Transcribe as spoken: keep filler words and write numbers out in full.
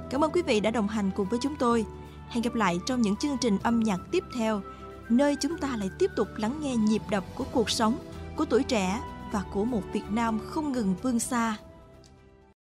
Cảm ơn quý vị đã đồng hành cùng với chúng tôi. Hẹn gặp lại trong những chương trình âm nhạc tiếp theo, nơi chúng ta lại tiếp tục lắng nghe nhịp đập của cuộc sống, của tuổi trẻ và của một Việt Nam không ngừng vươn xa.